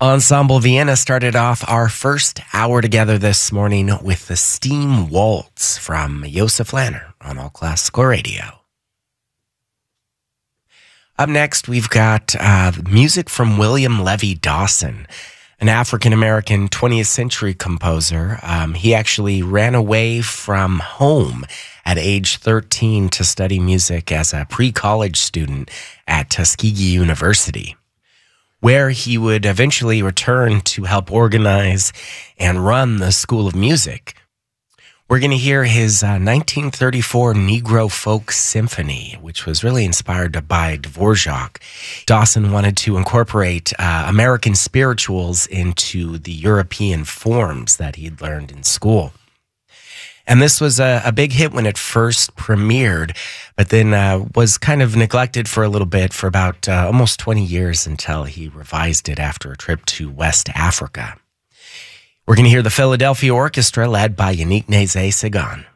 Ensemble Vienna started off our first hour together this morning with the Steam Waltz from Josef Lanner on All Classical Radio. Up next, we've got music from William Levy Dawson, an African-American 20th century composer. He actually ran away from home at age 13 to study music as a pre-college student at Tuskegee University, where he would eventually return to help organize and run the School of Music. We're going to hear his 1934 Negro Folk Symphony, which was really inspired by Dvorak. Dawson wanted to incorporate American spirituals into the European forms that he'd learned in school. And this was a big hit when it first premiered, but then was kind of neglected for a little bit for about almost 20 years until he revised it after a trip to West Africa. We're going to hear the Philadelphia Orchestra led by Yannick Nézet-Séguin.